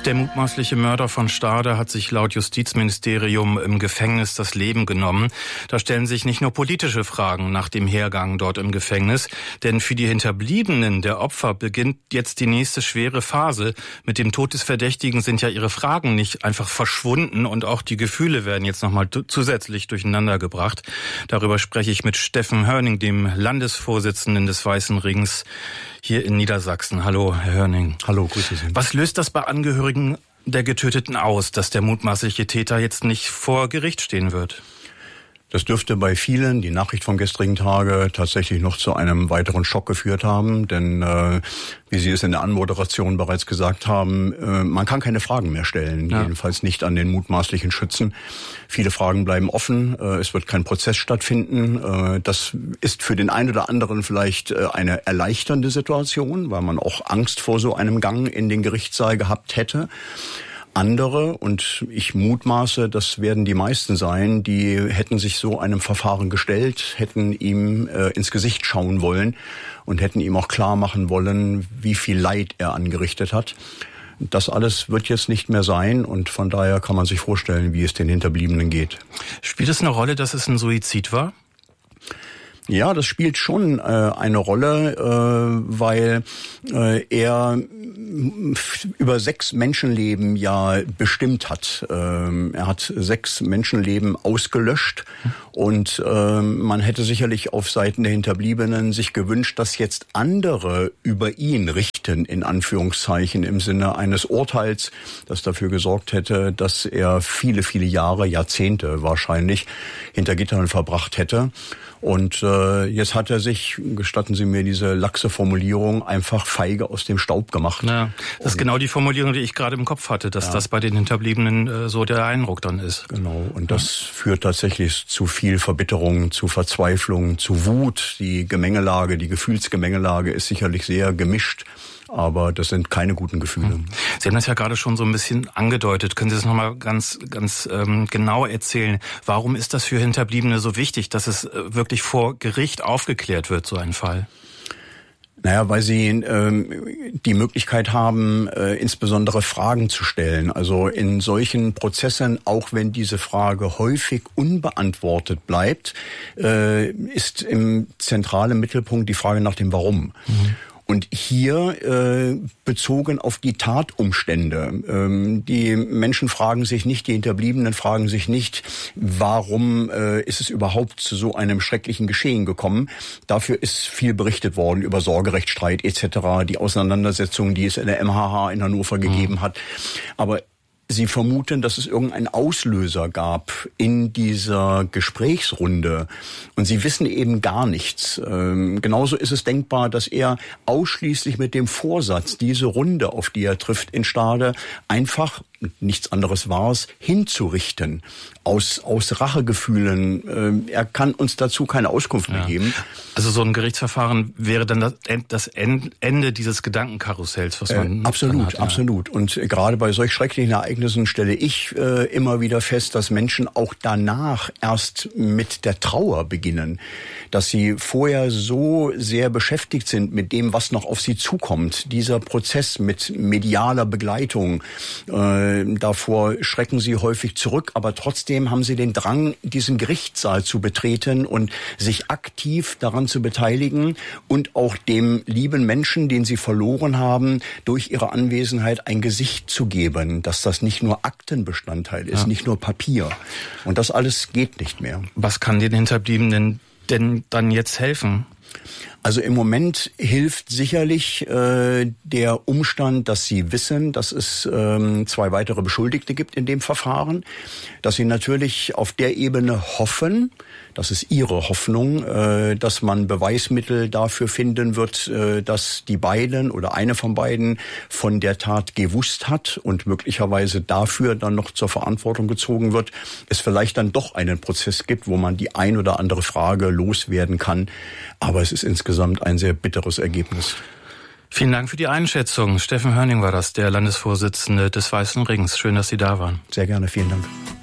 Der mutmaßliche Mörder von Stade hat sich laut Justizministerium im Gefängnis das Leben genommen. Da stellen sich nicht nur politische Fragen nach dem Hergang dort im Gefängnis, denn für die Hinterbliebenen der Opfer beginnt jetzt die nächste schwere Phase. Mit dem Tod des Verdächtigen sind ja ihre Fragen nicht einfach verschwunden und auch die Gefühle werden jetzt nochmal zusätzlich durcheinander gebracht. Darüber spreche ich mit Steffen Hörning, dem Landesvorsitzenden des Weißen Rings hier in Niedersachsen. Hallo, Herr Hörning. Hallo, grüße Sie. Was löst das bei Angehörigen der Getöteten aus, dass der mutmaßliche Täter jetzt nicht vor Gericht stehen wird? Das dürfte bei vielen, die Nachricht vom gestrigen Tage, tatsächlich noch zu einem weiteren Schock geführt haben. Denn, wie Sie es in der Anmoderation bereits gesagt haben, man kann keine Fragen mehr stellen. Ja. Jedenfalls nicht an den mutmaßlichen Schützen. Viele Fragen bleiben offen. Es wird kein Prozess stattfinden. Das ist für den einen oder anderen vielleicht eine erleichternde Situation, weil man auch Angst vor so einem Gang in den Gerichtssaal gehabt hätte. Andere, und ich mutmaße, das werden die meisten sein, die hätten sich so einem Verfahren gestellt, hätten ihm ins Gesicht schauen wollen und hätten ihm auch klar machen wollen, wie viel Leid er angerichtet hat. Das alles wird jetzt nicht mehr sein und von daher kann man sich vorstellen, wie es den Hinterbliebenen geht. Spielt es eine Rolle, dass es ein Suizid war? Ja, das spielt schon eine Rolle, weil er über 6 Menschenleben ja bestimmt hat. Er hat 6 Menschenleben ausgelöscht und man hätte sicherlich auf Seiten der Hinterbliebenen sich gewünscht, dass jetzt andere über ihn richten, in Anführungszeichen, im Sinne eines Urteils, das dafür gesorgt hätte, dass er viele, viele Jahre, Jahrzehnte wahrscheinlich hinter Gittern verbracht hätte. Und jetzt hat er sich, gestatten Sie mir diese laxe Formulierung, einfach feige aus dem Staub gemacht. Ja, das ist genau die Formulierung, die ich gerade im Kopf hatte, dass das bei den Hinterbliebenen so der Eindruck dann ist. Genau, und das führt tatsächlich zu viel Verbitterung, zu Verzweiflung, zu Wut. Die Gemengelage, die Gefühlsgemengelage ist sicherlich sehr gemischt. Aber das sind keine guten Gefühle. Sie haben das ja gerade schon so ein bisschen angedeutet. Können Sie das nochmal ganz genau erzählen? Warum ist das für Hinterbliebene so wichtig, dass es wirklich vor Gericht aufgeklärt wird, so ein Fall? Naja, weil sie die Möglichkeit haben, insbesondere Fragen zu stellen. Also in solchen Prozessen, auch wenn diese Frage häufig unbeantwortet bleibt, ist im zentralen Mittelpunkt die Frage nach dem Warum. Und hier bezogen auf die Tatumstände. Die Menschen fragen sich nicht, die Hinterbliebenen fragen sich nicht, warum ist es überhaupt zu so einem schrecklichen Geschehen gekommen. Dafür ist viel berichtet worden über Sorgerechtsstreit etc., die Auseinandersetzungen, die es in der MHH in Hannover gegeben hat. Aber Sie vermuten, dass es irgendeinen Auslöser gab in dieser Gesprächsrunde und Sie wissen eben gar nichts. Genauso ist es denkbar, dass er ausschließlich mit dem Vorsatz, diese Runde, auf die er trifft in Stade, einfach, nichts anderes war es, hinzurichten. Aus Rachegefühlen. Er kann uns dazu keine Auskunft mehr geben. Also so ein Gerichtsverfahren wäre dann das Ende dieses Gedankenkarussells, was man absolut, hat, ja. Absolut. Und gerade bei solch schrecklichen Ereignissen stelle ich immer wieder fest, dass Menschen auch danach erst mit der Trauer beginnen. Dass sie vorher so sehr beschäftigt sind mit dem, was noch auf sie zukommt. Dieser Prozess mit medialer Begleitung, davor schrecken sie häufig zurück, aber trotzdem haben sie den Drang, diesen Gerichtssaal zu betreten und sich aktiv daran zu beteiligen und auch dem lieben Menschen, den sie verloren haben, durch ihre Anwesenheit ein Gesicht zu geben, dass das nicht nur Aktenbestandteil ist, nicht nur Papier. Und das alles geht nicht mehr. Was kann den Hinterbliebenen denn dann jetzt helfen? Also im Moment hilft sicherlich der Umstand, dass sie wissen, dass es 2 weitere Beschuldigte gibt in dem Verfahren, dass sie natürlich auf der Ebene hoffen, das ist ihre Hoffnung, dass man Beweismittel dafür finden wird, dass die beiden oder eine von beiden von der Tat gewusst hat und möglicherweise dafür dann noch zur Verantwortung gezogen wird, es vielleicht dann doch einen Prozess gibt, wo man die ein oder andere Frage loswerden kann. Aber es ist insgesamt ein sehr bitteres Ergebnis. Vielen Dank für die Einschätzung. Steffen Hörning war das, der Landesvorsitzende des Weißen Rings. Schön, dass Sie da waren. Sehr gerne, vielen Dank.